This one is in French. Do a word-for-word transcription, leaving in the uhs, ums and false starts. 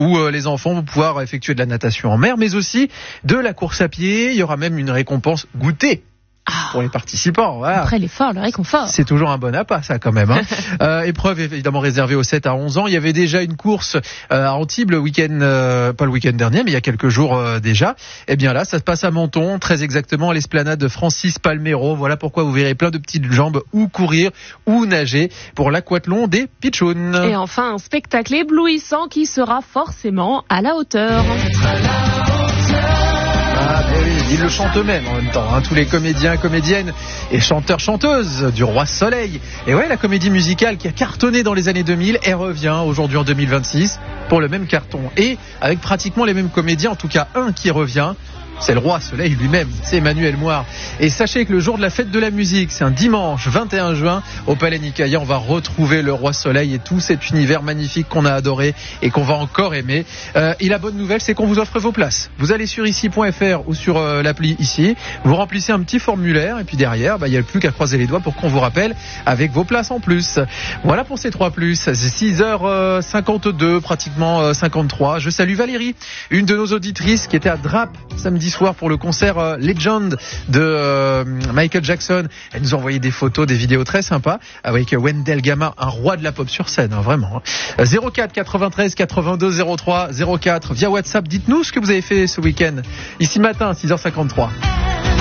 où euh, les enfants vont pouvoir effectuer de la natation en mer, mais aussi de la course à pied. Il y aura même une récompense goûter pour les participants. Voilà. Après l'effort, le réconfort. C'est toujours un bon appât, ça, quand même. Hein. euh, épreuve évidemment réservée aux sept à onze ans. Il y avait déjà une course euh, à Antibes le week-end, euh, pas le week-end dernier, mais il y a quelques jours euh, déjà. Et bien là, ça se passe à Menton, très exactement à l'esplanade de Francis Palmero. Voilà pourquoi vous verrez plein de petites jambes ou courir ou nager pour l'aquathlon des Pitchouns. Et enfin, un spectacle éblouissant qui sera forcément à la hauteur. Ah, mais oui, ils le chantent eux-mêmes en même temps, hein, tous les comédiens, comédiennes et chanteurs, chanteuses du Roi Soleil. Et ouais, la comédie musicale qui a cartonné dans les années deux mille, elle revient aujourd'hui en deux mille vingt-six pour le même carton. Et avec pratiquement les mêmes comédiens, en tout cas un qui revient. C'est le Roi Soleil lui-même, c'est Emmanuel Moir. Et sachez que le jour de la fête de la musique, c'est un dimanche vingt et un juin au Palais Nicaïa. On va retrouver le Roi Soleil et tout cet univers magnifique qu'on a adoré et qu'on va encore aimer. Euh, et la bonne nouvelle, c'est qu'on vous offre vos places. Vous allez sur ici point f r ou sur euh, l'appli ici, vous remplissez un petit formulaire et puis derrière, bah, il n'y a plus qu'à croiser les doigts pour qu'on vous rappelle avec vos places en plus. Voilà pour ces trois plus. C'est six heures cinquante-deux, pratiquement euh, cinquante-trois. Je salue Valérie, une de nos auditrices qui était à Drape samedi soir pour le concert euh, Legend de euh, Michael Jackson. Elle nous a envoyé des photos, des vidéos très sympas avec Wendell Gamma, un roi de la pop sur scène, hein, vraiment. Hein. zéro quatre quatre-vingt-treize quatre-vingt-deux zéro trois zéro quatre via WhatsApp. Dites-nous ce que vous avez fait ce week-end. Ici matin, six heures cinquante-trois.